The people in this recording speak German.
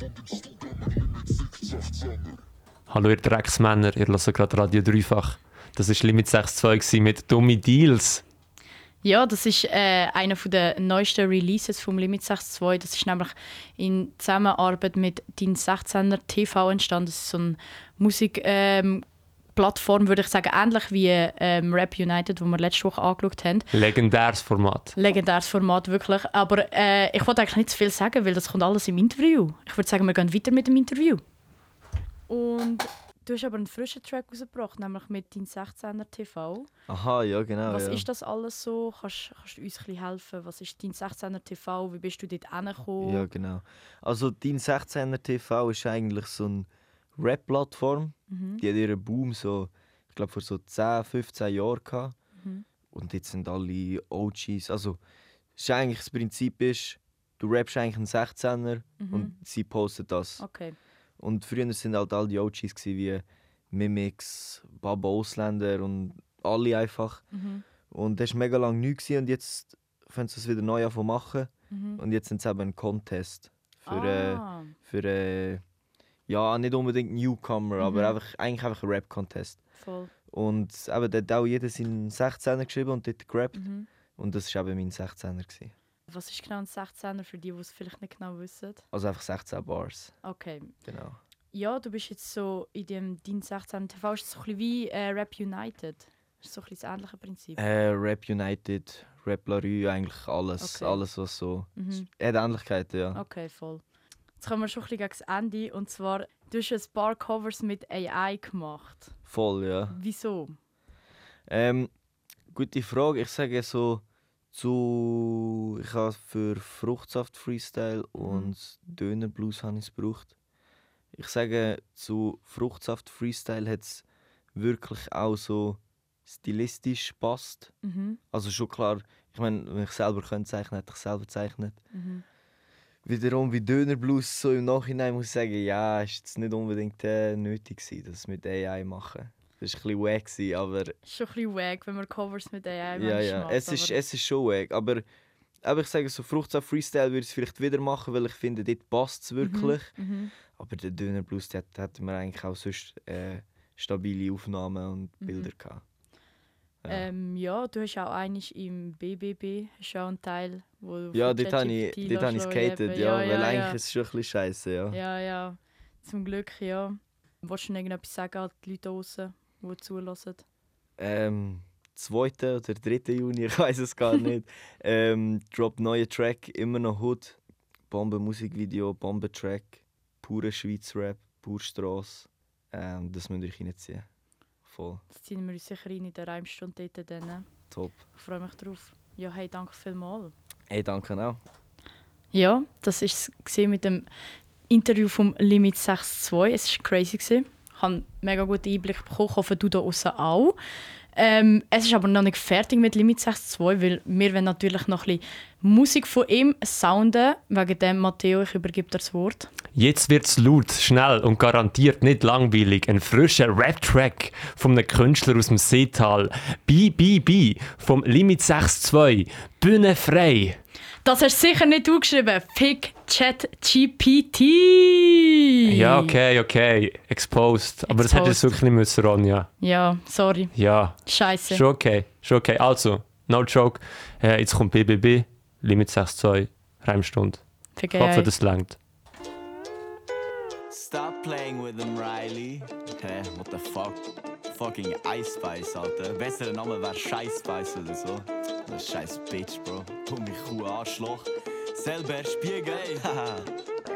Hallo ihr Drecksmänner, ihr hört gerade Radio Dreifach. Das war Limit 6.2 mit «Dumme Deals». Ja, das ist einer der neuesten Releases vom Limit 6.2. Das ist nämlich in Zusammenarbeit mit Dein 16er TV entstanden. Das ist so eine Musikplattform, würde ich sagen, ähnlich wie Rap United, wo wir letzte Woche angeschaut haben. Legendäres Format. Legendäres Format, wirklich. Aber ich wollte eigentlich nicht zu viel sagen, weil das kommt alles im Interview. Ich würde sagen, wir gehen weiter mit dem Interview. Und du hast aber einen frischen Track rausgebracht, nämlich mit Dein 16er TV. Aha, ja, genau. Was ja. ist das alles so? Kannst du uns ein bisschen helfen? Was ist Dein 16er TV? Wie bist du dort hingekommen? Ja, genau. Also, Dein 16er TV ist eigentlich so eine Rap-Plattform. Die hat ihren Boom so, ich glaube, vor so 10, 15 Jahren gehabt. Und jetzt sind alle OGs. Also, ist eigentlich das Prinzip ist, du rappst eigentlich einen 16er und sie postet das. Okay. Und früher waren halt all die OGs wie Mimix, Baba Ausländer und alle einfach. Und das war mega lange nichts und jetzt fangen sie es wieder neu an zu machen. Und jetzt sind es eben ein Contest für ja, nicht unbedingt Newcomer, aber eigentlich einfach ein Rap-Contest. Voll. Und eben, da hat auch jeder seinen 16er geschrieben und dort gerappt. Und das war eben mein 16er gewesen. Was ist genau ein 16er für die es vielleicht nicht genau wissen? Also einfach 16 Bars. Okay. Genau. Ja, du bist jetzt so in dem Dein 16er TV. Ist es so ein bisschen wie Rap United? Ist so ein bisschen das ähnliche Prinzip? Rap United, Rap La Rue, eigentlich alles. Okay. Alles, was so... Hat Ähnlichkeiten, ja. Okay, voll. Jetzt kommen wir schon ein bisschen gegen das Ende. Und zwar, du hast ein paar Covers mit AI gemacht. Voll, ja. Wieso? Gute Frage. Ich sage so... Ich habe für Fruchtsaft Freestyle und Döner Blues habe ich es gebraucht. Ich sage, zu Fruchtsaft Freestyle hat es wirklich auch so stilistisch passt. Also schon klar, ich meine, wenn ich selber könnte zeichnen, hätte ich selber gezeichnet. Wiederum wie Döner Blues, so im Nachhinein muss ich sagen, ja, ist jetzt nicht unbedingt nötig gewesen, das mit AI machen. Das war ein bisschen wack, aber... Ist schon ein bisschen wack, wenn man Covers mit AI Ja, macht. es ist schon wack, aber ich sage, so Fruchtsaft Freestyle würde ich es vielleicht wieder machen, weil ich finde, dort passt es wirklich. Aber der Döner Blues, da hatten wir eigentlich auch sonst stabile Aufnahmen und Bilder gehabt. Ja, du hast auch einiges im BBB, hast auch einen Teil, wo du Ja, von dort habe ich skated, ja, weil eigentlich ist es schon ein bisschen scheisse, ja. Ja, zum Glück, ja. Wolltest du noch irgendetwas sagen an die Leute draussen, die zulassen? 2. oder 3. Juni, ich weiß es gar nicht. Drop neuer Track, immer noch Hood. Bomben-Musikvideo, Bomben-Track. Pure Schweiz-Rap, pure Strasse. Das müsst ihr euch reinziehen. Voll. Das ziehen wir uns sicher rein in der Reimstunde dort. Dann. Top. Ich freue mich drauf. Ja, hey, danke vielmals. Hey, danke auch. Ja, das war es mit dem Interview vom Limit 6.2. Es war crazy. Ich habe einen mega guten Einblick bekommen. Ich hoffe, du da draussen auch. Es ist aber noch nicht fertig mit Limit 6.2, weil wir wollen natürlich noch ein bisschen Musik von ihm sounden. Wegen dem, Matteo, ich übergebe dir das Wort. Jetzt wird's laut, schnell und garantiert nicht langweilig. Ein frischer Rap-Track von einem Künstler aus dem Seetal. BBB vom Limit 6.2. Bühne frei. Das hast du sicher nicht du geschrieben. Fick ChatGPT. Ja, okay. Exposed. Aber das hätte ich wirklich nicht müssen, Ronja. Ja, sorry. Ja. Scheiße. Schon okay. Also, no joke. Jetzt kommt BBB, Limit 6.2, Reimstunde. Ich hoffe, das langt. Stop playing with them, Riley. Hä, what the fuck? Fucking Ice Spice, Alter. Besserer Name wäre Scheiß Spice oder so. Das ist scheiß Bitch, Bro. Dumme Kuh, Arschloch. Selber Spiegel, ey.